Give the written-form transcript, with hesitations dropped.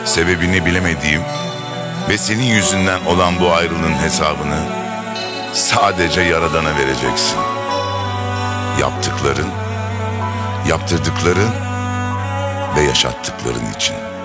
sebebini bilemediğim ve senin yüzünden olan bu ayrılığın hesabını sadece Yaradan'a vereceksin. Yaptıkların, yaptırdıkların ve yaşattıkların için.